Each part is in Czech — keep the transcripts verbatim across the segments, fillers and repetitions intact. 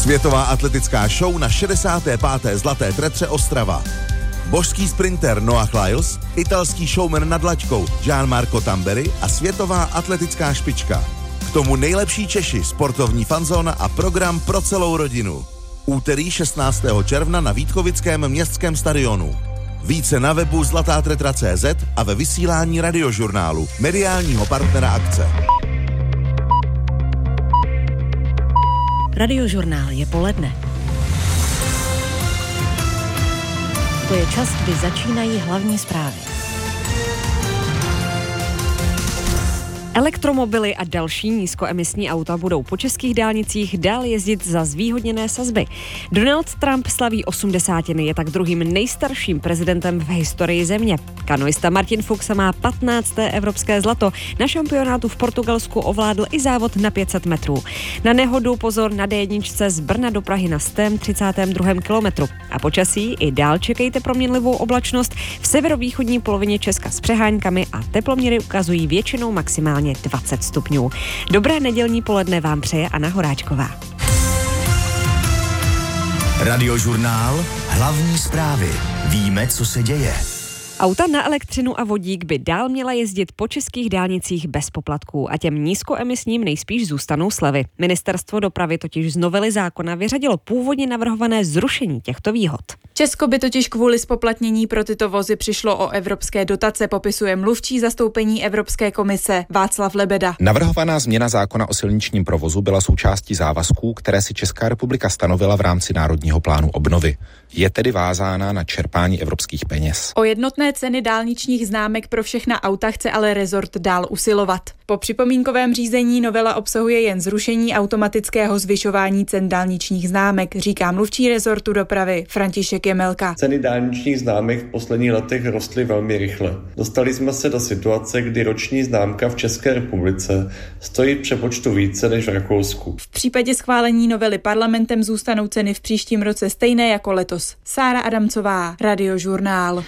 Světová atletická show na šedesáté páté Zlaté tretře Ostrava. Božský sprinter Noah Lyles, italský showman nad laťkou Gianmarco Tamberi a světová atletická špička. K tomu nejlepší Češi, sportovní fanzóna a program pro celou rodinu. Úterý šestnáctého června na Vítkovickém městském stadionu. Více na webu zlatá tetra tečka cé zet a ve vysílání Radiožurnálu, mediálního partnera akce. Radiožurnál je poledne. To je čas, kdy začínají hlavní zprávy. Elektromobily a další nízkoemisní auta budou po českých dálnicích dál jezdit za zvýhodněné sazby. Donald Trump slaví osmdesátiny, je tak druhým nejstarším prezidentem v historii země. Kanoista Martin Fuchs má patnácté evropské zlato. Na šampionátu v Portugalsku ovládl i závod na pět set metrů. Na nehodu pozor na dé jedna z Brna do Prahy na sto třicátém druhém kilometru. A počasí i dál čekejte proměnlivou oblačnost v severovýchodní polovině Česka s přeháňkami a teploměry ukazují většinou maximálně dvacet stupňů. Dobré nedělní poledne vám přeje Anna Horáčková. Radiožurnál, hlavní zprávy. Víme, co se děje. Auta na elektřinu a vodík by dál měla jezdit po českých dálnicích bez poplatků a těm nízkoemisním nejspíš zůstanou slevy. Ministerstvo dopravy totiž z novely zákona vyřadilo původně navrhované zrušení těchto výhod. Česko by totiž kvůli zpoplatnění pro tyto vozy přišlo o evropské dotace, popisuje mluvčí zastoupení Evropské komise Václav Lebeda. Navrhovaná změna zákona o silničním provozu byla součástí závazků, které si Česká republika stanovila v rámci Národního plánu obnovy. Je tedy vázána na čerpání evropských peněz. O jednotné ceny dálničních známek pro všechna auta chce ale rezort dál usilovat. Po připomínkovém řízení novela obsahuje jen zrušení automatického zvyšování cen dálničních známek, říká mluvčí rezortu dopravy František Jemelka. Ceny dálničních známek v posledních letech rostly velmi rychle. Dostali jsme se do situace, kdy roční známka v České republice stojí v přepočtu více než v Rakousku. V případě schválení novely parlamentem zůstanou ceny v příštím roce stejné jako letos. Sára Adamcová, Radiožurnál.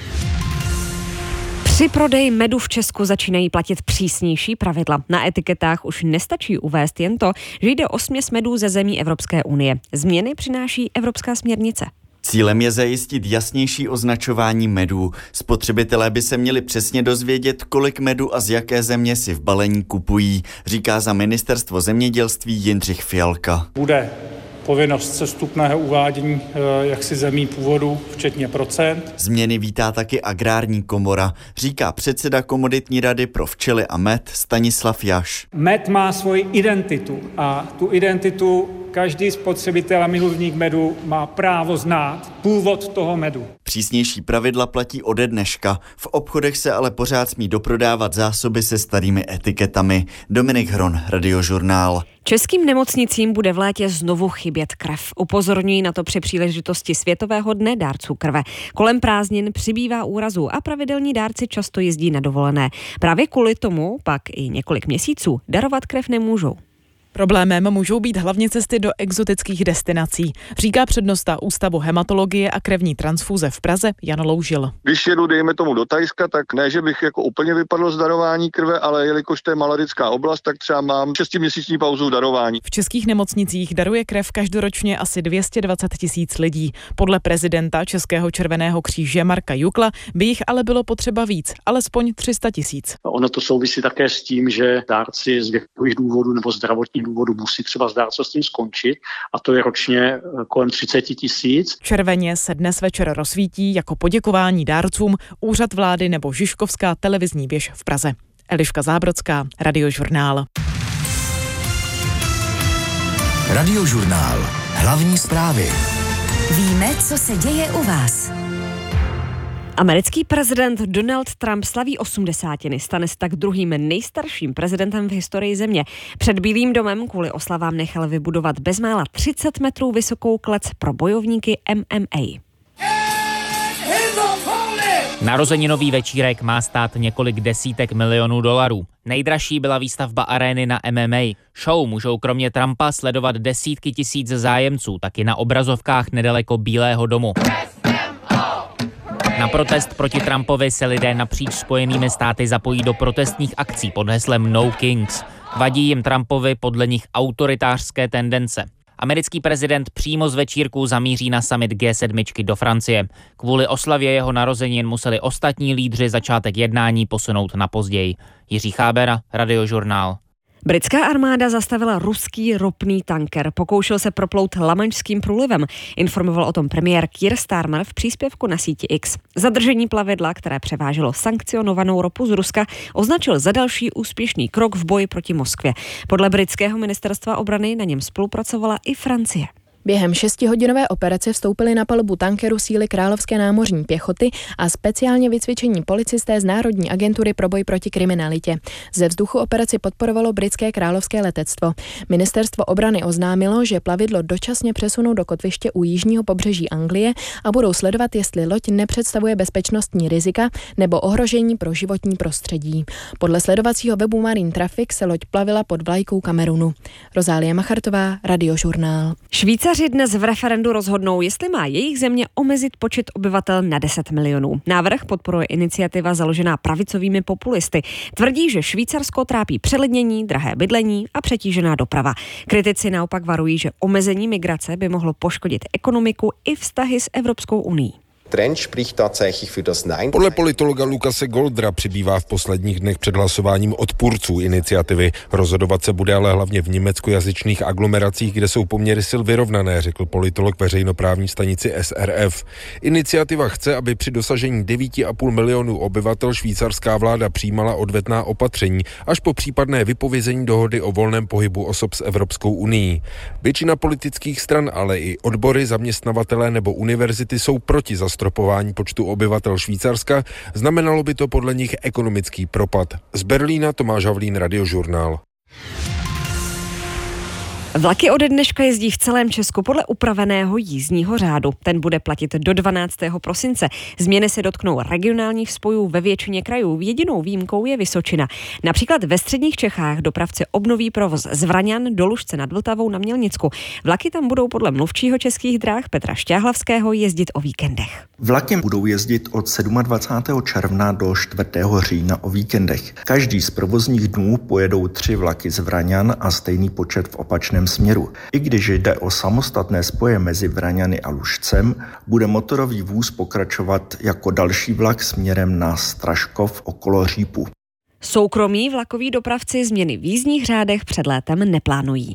Při prodeji medu v Česku začínají platit přísnější pravidla. Na etiketách už nestačí uvést jen to, že jde o směs medů ze zemí Evropské unie. Změny přináší Evropská směrnice. Cílem je zajistit jasnější označování medů. Spotřebitelé by se měli přesně dozvědět, kolik medu a z jaké země si v balení kupují, říká za ministerstvo zemědělství Jindřich Fialka. Bude povinnost sestupného uvádění jaksi zemí původu, včetně procent. Změny vítá taky Agrární komora, říká předseda Komoditní rady pro včely a med Stanislav Jaš. Med má svoji identitu a tu identitu každý spotřebitel a milovník medu má právo znát původ toho medu. Přísnější pravidla platí ode dneška. V obchodech se ale pořád smí doprodávat zásoby se starými etiketami. Dominik Hron, Radiožurnál. Českým nemocnicím bude v létě znovu chybět krev. Upozorňují na to při příležitosti Světového dne dárců krve. Kolem prázdnin přibývá úrazů a pravidelní dárci často jezdí na dovolené. Právě kvůli tomu pak i několik měsíců darovat krev nemůžou. Problémem můžou být hlavně cesty do exotických destinací, říká přednosta Ústavu hematologie a krevní transfuze v Praze Jan Loužil. Když jedu, dejme tomu, do Thajska, tak ne, že bych jako úplně vypadl z darování krve, ale jelikož to je malarická oblast, tak třeba mám šestiměsíční pauzu darování. V českých nemocnicích daruje krev každoročně asi dvě stě dvacet tisíc lidí. Podle prezidenta Českého červeného kříže Marka Jukla by jich ale bylo potřeba víc, alespoň tři sta tisíc. Ono to souvisí také s tím, že dárci z věkových důvodů nebo zdravotních důvodů musí třeba s dárcovstvím skončit a to je ročně kolem třicet tisíc. Červeně se dnes večer rozsvítí jako poděkování dárcům Úřad vlády nebo Žižkovská televizní věž v Praze. Eliška Zábrodská, Radiožurnál. Radiožurnál. Hlavní zprávy. Víme, co se děje u vás. Americký prezident Donald Trump slaví osmdesátiny, stane se tak druhým nejstarším prezidentem v historii země. Před Bílým domem kvůli oslavám nechal vybudovat bezmála třicet metrů vysokou klec pro bojovníky M M A. Narozeninový večírek má stát několik desítek milionů dolarů. Nejdražší byla výstavba arény na M M A. Show můžou kromě Trumpa sledovat desítky tisíc zájemců, taky na obrazovkách nedaleko Bílého domu. Na protest proti Trumpovi se lidé napříč Spojenými státy zapojí do protestních akcí pod heslem No Kings. Vadí jim Trumpovi podle nich autoritářské tendence. Americký prezident přímo z večírku zamíří na summit G sedm do Francie. Kvůli oslavě jeho narozenin museli ostatní lídři začátek jednání posunout na později. Jiří Chábera, Radiožurnál. Britská armáda zastavila ruský ropný tanker. Pokoušel se proplout Lamanšským průlivem. Informoval o tom premiér Keir Starmer v příspěvku na síti X. Zadržení plavidla, které převáželo sankcionovanou ropu z Ruska, označil za další úspěšný krok v boji proti Moskvě. Podle britského ministerstva obrany na něm spolupracovala i Francie. Během šestihodinové operace vstoupily na palubu tankeru síly Královské námořní pěchoty a speciálně vycvičení policisté z Národní agentury pro boj proti kriminalitě. Ze vzduchu operaci podporovalo britské královské letectvo. Ministerstvo obrany oznámilo, že plavidlo dočasně přesunou do kotviště u jižního pobřeží Anglie a budou sledovat, jestli loď nepředstavuje bezpečnostní rizika nebo ohrožení pro životní prostředí. Podle sledovacího webu Marine Traffic se loď plavila pod vlajkou Kamerunu. Rozálie Machartová, Radiožurnál. Švýcaři dnes v referendu rozhodnou, jestli má jejich země omezit počet obyvatel na deset milionů. Návrh podporuje iniciativa založená pravicovými populisty. Tvrdí, že Švýcarsko trápí přelidnění, drahé bydlení a přetížená doprava. Kritici naopak varují, že omezení migrace by mohlo poškodit ekonomiku i vztahy s Evropskou unií. Podle politologa Lukase Goldra přibývá v posledních dnech před hlasováním odpůrců iniciativy. Rozhodovat se bude ale hlavně v německojazyčných aglomeracích, kde jsou poměry sil vyrovnané, řekl politolog veřejnoprávní stanici S R F. Iniciativa chce, aby při dosažení devět a půl milionů obyvatel švýcarská vláda přijímala odvetná opatření až po případné vypovězení dohody o volném pohybu osob s Evropskou unií. Většina politických stran, ale i odbory, zaměstnavatelé nebo univerzity jsou proti zastropování počtu obyvatel Švýcarska, znamenalo by to podle nich ekonomický propad. Z Berlína Tomáš Havlín, Radiožurnál. Vlaky ode dneška jezdí v celém Česku podle upraveného jízdního řádu. Ten bude platit do dvanáctého prosince. Změny se dotknou regionálních spojů ve většině krajů. Jedinou výjimkou je Vysočina. Například ve středních Čechách dopravci obnoví provoz z Vraňan do Lužce nad Vltavou na Mělnicku. Vlaky tam budou podle mluvčího Českých drah Petra Šťáhlavského jezdit o víkendech. Vlaky budou jezdit od dvacátého sedmého června do čtvrtého října o víkendech. Každý z provozních dnů pojedou tři vlaky z Vraňan a stejný počet v opačném směru. I když jde o samostatné spoje mezi Vraňany a Lužcem, bude motorový vůz pokračovat jako další vlak směrem na Straškov okolo Řípu. Soukromí vlakoví dopravci změny v jízdních řádech před létem neplánují.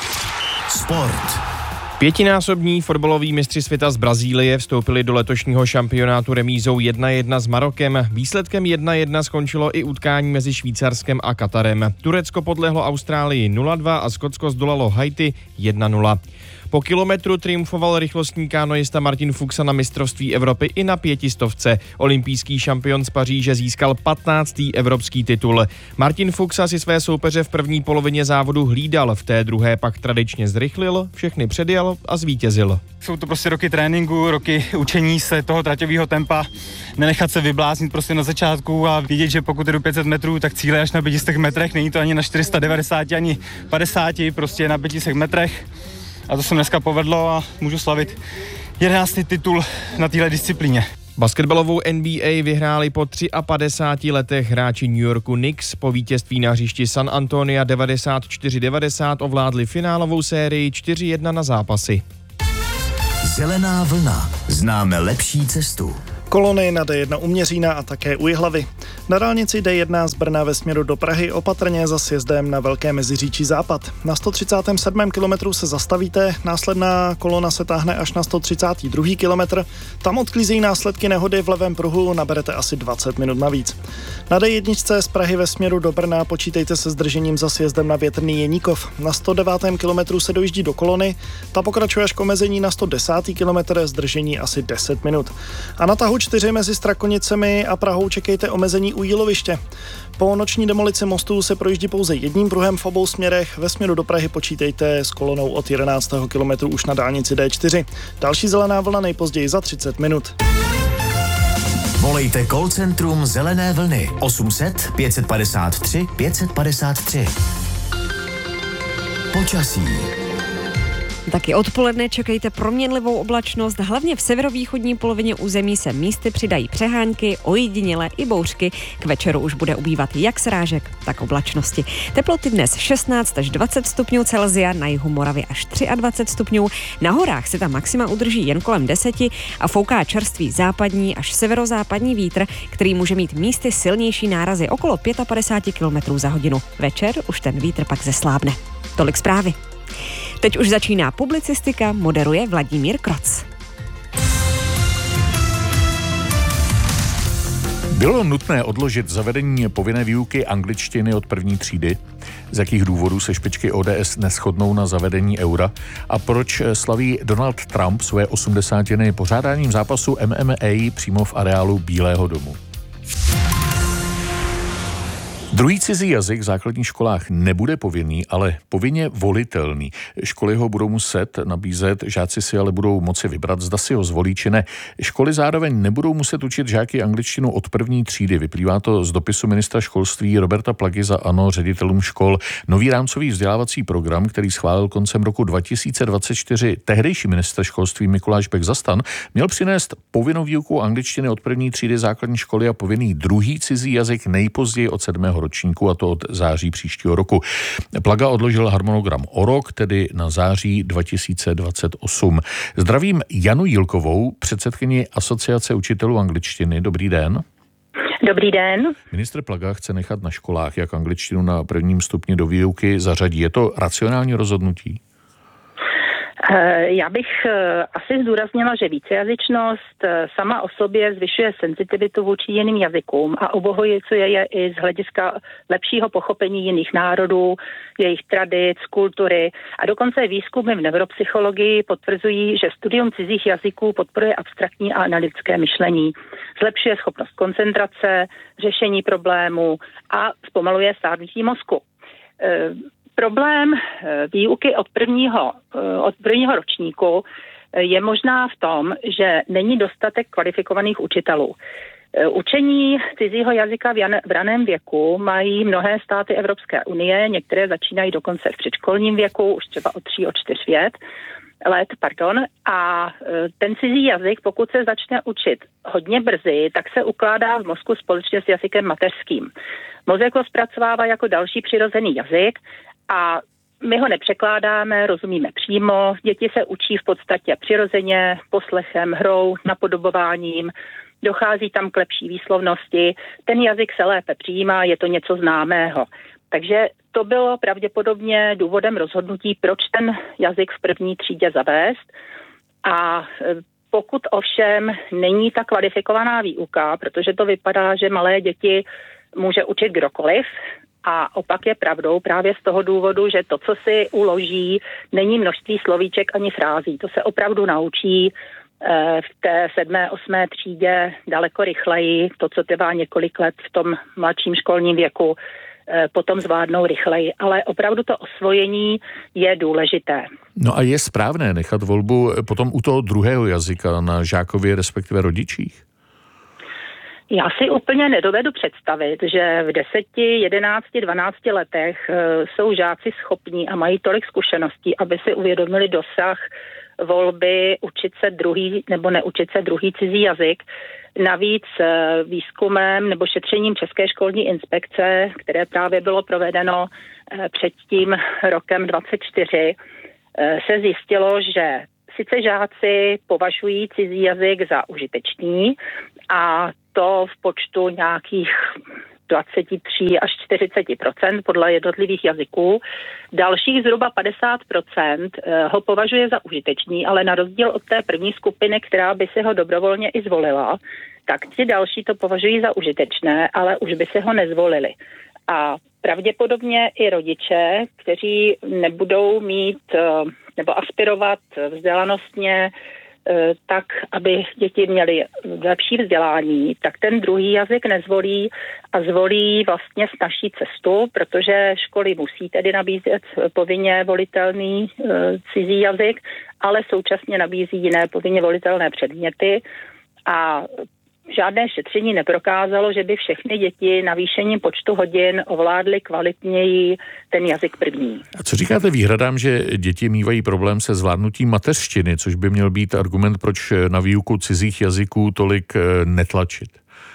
Sport. Pětinásobní fotbaloví mistři světa z Brazílie vstoupili do letošního šampionátu remízou jedna jedna s Marokem. Výsledkem jedna jedna skončilo i utkání mezi Švýcarskem a Katarem. Turecko podlehlo Austrálii nula dva a Skotsko zdolalo Haiti jedna nula. Po kilometru triumfoval rychlostní kánojista Martin Fuxa na mistrovství Evropy i na pětistovce. Olympijský šampion z Paříže získal patnáctý evropský titul. Martin Fuxa si své soupeře v první polovině závodu hlídal, v té druhé pak tradičně zrychlil, všechny předjel a zvítězil. Jsou to prostě roky tréninku, roky učení se toho traťového tempa, nenechat se vybláznit prostě na začátku a vidět, že pokud jdu pět set metrů, tak cíle až na pěti metrech, není to ani na čtyři sta devadesát, ani padesát, prostě na pěti set metrech. A to se dneska povedlo a můžu slavit jedenáctý titul na téhle disciplíně. Basketbalovou N B A vyhráli po padesátích třech letech hráči New Yorku Knicks. Po vítězství na hřišti San Antonia devadesát čtyři devadesát ovládli finálovou sérii čtyři jedna na zápasy. Zelená vlna. Známe lepší cestu. Kolony na D jedna u Měřína a také u Jihlavy. Na dálnici D jedna z Brna ve směru do Prahy opatrně za sjezdem na Velké Meziříčí západ. Na sto třicátém sedmém kilometru se zastavíte, následná kolona se táhne až na sto třicátý druhý kilometr. Tam odklízejí následky nehody v levém pruhu, naberete asi dvacet minut navíc. Na D jedna z Prahy ve směru do Brna počítejte se zdržením za sjezdem na Větrný Jeníkov. Na sto devátém kilometru se dojíždí do kolony, ta pokračuje až k omezení na sto desátý kilometr, zdržení asi deset minut. A na tahu čtyři mezi Strakonicemi a Prahou čekejte omezení u Jíloviště. Po noční demolici mostu se projíždí pouze jedním pruhem v obou směrech. Ve směru do Prahy počítejte s kolonou od jedenáctého kilometru už na dálnici D čtyři. Další zelená vlna nejpozději za třicet minut. Volejte call centrum Zelené vlny osm set pět padesát tři pět padesát tři. Počasí. Taky odpoledne čekejte proměnlivou oblačnost, hlavně v severovýchodní polovině území se místy přidají přehánky, ojedinělé i bouřky. K večeru už bude ubývat jak srážek, tak oblačnosti. Teploty dnes šestnáct až dvacet stupňů Celsia, na jihu Moravy až dvacet tři stupňů. Na horách se ta maxima udrží jen kolem deseti a fouká čerstvý západní až severozápadní vítr, který může mít místy silnější nárazy okolo padesát pět kilometrů za hodinu. Večer už ten vítr pak zeslábne. Tolik zprávy. Teď už začíná publicistika, moderuje Vladimír Kroc. Bylo nutné odložit zavedení povinné výuky angličtiny od první třídy? Z jakých důvodů se špičky O D S neshodnou na zavedení eura? A proč slaví Donald Trump svoje osmdesátiny pořádáním zápasu M M A přímo v areálu Bílého domu? Druhý cizí jazyk v základních školách nebude povinný, ale povinně volitelný. Školy ho budou muset nabízet, žáci si ale budou moci vybrat, zda si ho zvolí či ne. Školy zároveň nebudou muset učit žáky angličtinu od první třídy. Vyplývá to z dopisu ministra školství Roberta Plagy za ANO ředitelům škol. Nový rámcový vzdělávací program, který schválil koncem roku dva tisíce dvacet čtyři tehdejší ministr školství Mikuláš Bek Zastan, měl přinést povinnou výuku angličtiny od první třídy základní školy a povinný druhý cizí jazyk nejpozději od sedmého ročníku, a to od září příštího roku. Plaga odložil harmonogram o rok, tedy na září dva tisíce dvacet osm. Zdravím Janu Jilkovou, předsedkyni Asociace učitelů angličtiny. Dobrý den. Dobrý den. Ministr Plaga chce nechat na školách, jak angličtinu na prvním stupni do výuky zařadí. Je to racionální rozhodnutí? Já bych asi zdůraznila, že vícejazyčnost sama o sobě zvyšuje senzitivitu vůči jiným jazykům a obohacuje je i z hlediska lepšího pochopení jiných národů, jejich tradic, kultury a dokonce výzkumy v neuropsychologii potvrzují, že studium cizích jazyků podporuje abstraktní a analytické myšlení, zlepšuje schopnost koncentrace, řešení problémů a zpomaluje stárnutí mozku. Problém výuky od prvního, od prvního ročníku je možná v tom, že není dostatek kvalifikovaných učitelů. Učení cizího jazyka v raném věku mají mnohé státy Evropské unie, některé začínají dokonce v předškolním věku, už třeba od tří, od čtyř let, let, pardon, a ten cizí jazyk, pokud se začne učit hodně brzy, tak se ukládá v mozku společně s jazykem mateřským. Mozek ho zpracovává jako další přirozený jazyk a my ho nepřekládáme, rozumíme přímo. Děti se učí v podstatě přirozeně, poslechem, hrou, napodobováním, dochází tam k lepší výslovnosti, ten jazyk se lépe přijímá, je to něco známého. Takže to bylo pravděpodobně důvodem rozhodnutí, proč ten jazyk v první třídě zavést. A pokud ovšem není ta kvalifikovaná výuka, protože to vypadá, že malé děti může učit kdokoliv, a opak je pravdou právě z toho důvodu, že to, co si uloží, není množství slovíček ani frází. To se opravdu naučí v té sedmé, osmé třídě daleko rychleji. To, co trvá několik let v tom mladším školním věku, potom zvládnou rychleji. Ale opravdu to osvojení je důležité. No a je správné nechat volbu potom u toho druhého jazyka na žákovi, respektive rodičích? Já si úplně nedovedu představit, že v deseti, jedenácti, dvanácti letech jsou žáci schopní a mají tolik zkušeností, aby si uvědomili dosah volby učit se druhý nebo neučit se druhý cizí jazyk. Navíc výzkumem nebo šetřením České školní inspekce, které právě bylo provedeno před tím rokem dvacet čtyři, se zjistilo, že sice žáci považují cizí jazyk za užitečný a to v počtu nějakých dvacet tři až čtyřicet procent podle jednotlivých jazyků. Dalších zhruba padesát procent ho považuje za užitečný, ale na rozdíl od té první skupiny, která by si ho dobrovolně i zvolila, tak ti další to považují za užitečné, ale už by si ho nezvolili. A pravděpodobně i rodiče, kteří nebudou mít nebo aspirovat vzdělanostně tak, aby děti měly lepší vzdělání, tak ten druhý jazyk nezvolí a zvolí vlastně snazší cestu, protože školy musí tedy nabízet povinně volitelný cizí jazyk, ale současně nabízí jiné povinně volitelné předměty a žádné šetření neprokázalo, že by všechny děti navýšením počtu hodin ovládly kvalitněji ten jazyk první. A co říkáte výhradám, že děti mívají problém se zvládnutím mateřštiny, což by měl být argument, proč na výuku cizích jazyků tolik netlačit?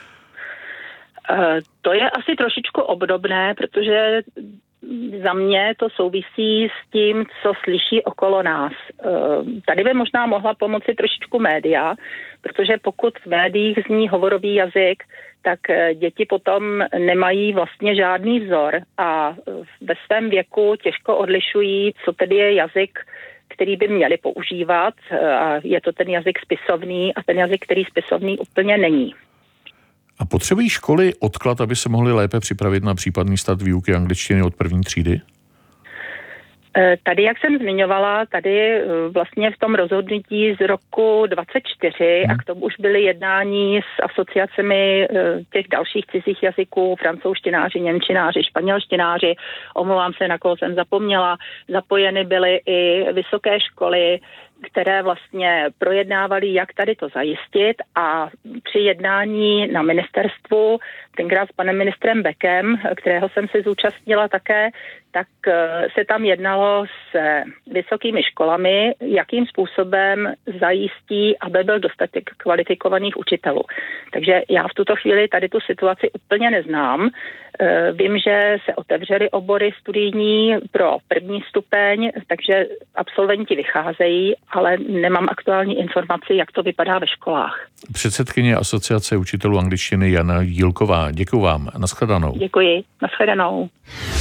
To je asi trošičku obdobné, protože za mě to souvisí s tím, co slyší okolo nás. Tady by možná mohla pomoci trošičku média, protože pokud v médiích zní hovorový jazyk, tak děti potom nemají vlastně žádný vzor a ve svém věku těžko odlišují, co tedy je jazyk, který by měli používat. A je to ten jazyk spisovný a ten jazyk, který spisovný úplně není. A potřebují školy odklad, aby se mohly lépe připravit na případný start výuky angličtiny od první třídy? Tady, jak jsem zmiňovala, tady vlastně v tom rozhodnutí z roku dvacet čtyři hmm. a k tomu už byly jednání s asociacemi těch dalších cizích jazyků, francouzštináři, němčináři, španělštináři, omlouvám se, na koho jsem zapomněla, zapojeny byly i vysoké školy, které vlastně projednávaly, jak tady to zajistit a při jednání na ministerstvu, tenkrát s panem ministrem Beckem, kterého jsem se zúčastnila také, tak se tam jednalo s vysokými školami, jakým způsobem zajistí, aby byl dostatek kvalifikovaných učitelů. Takže já v tuto chvíli tady tu situaci úplně neznám. Vím, že se otevřely obory studijní pro první stupeň, takže absolventi vycházejí, ale nemám aktuální informaci, jak to vypadá ve školách. Předsedkyně Asociace učitelů angličtiny Jana Jílková. Děkuji vám. Nashledanou. Děkuji. Nashledanou.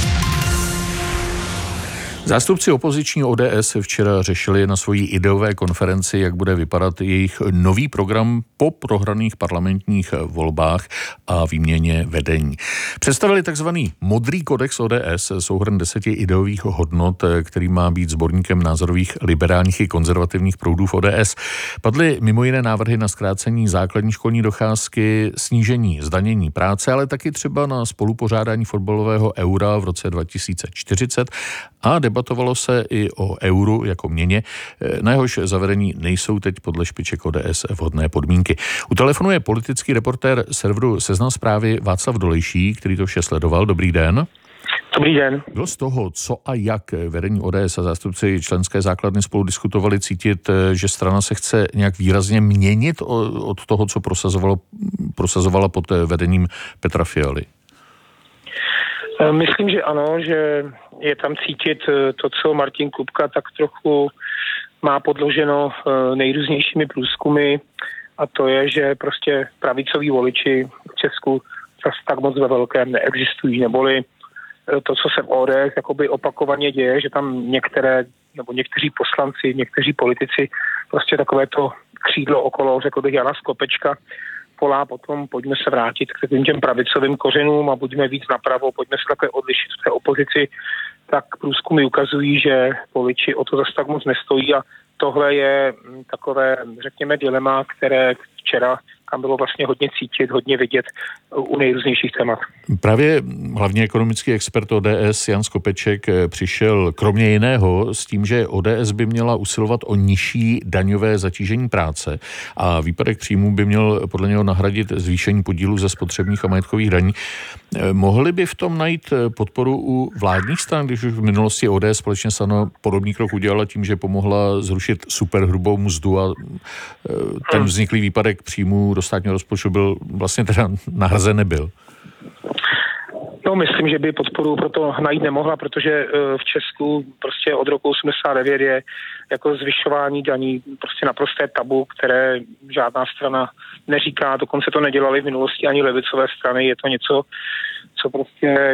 Zástupci opoziční O D S včera řešili na svojí ideové konferenci, jak bude vypadat jejich nový program po prohraných parlamentních volbách a výměně vedení. Představili takzvaný modrý kodex O D S, souhrn deseti ideových hodnot, který má být sborníkem názorových liberálních i konzervativních proudů v O D S. Padly mimo jiné návrhy na zkrácení základní školní docházky, snížení zdanění práce, ale taky třeba na spolupořádání fotbalového eura v roce dva tisíce čtyřicet a debatovalo se i o euru jako měně, na jehož zavedení nejsou teď podle špiček O D S vhodné podmínky. U telefonu je politický reportér serveru Seznam Zprávy Václav Dolejší, který to vše sledoval. Dobrý den. Dobrý den. Bylo z toho, co a jak vedení O D S a zástupci členské základny spolu diskutovali, cítit, že strana se chce nějak výrazně měnit od toho, co prosazovalo, prosazovala pod vedením Petra Fialy? Myslím, že ano, že je tam cítit to, co Martin Kupka tak trochu má podloženo nejrůznějšími průzkumy, a to je, že prostě pravicoví voliči v Česku zase tak moc ve velkém neexistují, neboli to, co se v O D S jakoby opakovaně děje, že tam některé, nebo někteří poslanci, někteří politici, prostě takové to křídlo okolo, řekl bych, Jana Skopečka, volá potom, pojďme se vrátit k takovým těm pravicovým kořenům a buďme víc napravo, pojďme se takhle odlišit v té opozici, tak průzkumy ukazují, že voliči o to zase tak moc nestojí a tohle je takové, řekněme, dilema, které včera tam bylo vlastně hodně cítit, hodně vidět u nejrůznějších témat. Právě hlavně ekonomický expert O D S Jan Skopeček přišel kromě jiného s tím, že O D S by měla usilovat o nižší daňové zatížení práce a výpadek příjmů by měl podle něho nahradit zvýšení podílu ze spotřebních a majetkových daní. Mohli by v tom najít podporu u vládních stran, když už v minulosti O D S společně s ANO podobný krok udělala tím, že pomohla zrušit superhrubou mzdu a ten vzniklý výpadek příjmů do státního rozpočtu byl vlastně teda nahrazen nebyl? No, myslím, že by podporu proto najít nemohla, protože v Česku prostě od roku osmdesát devět je jako zvyšování daní prostě naprosté tabu, které žádná strana neříká, dokonce to nedělali v minulosti ani levicové strany, je to něco, co prostě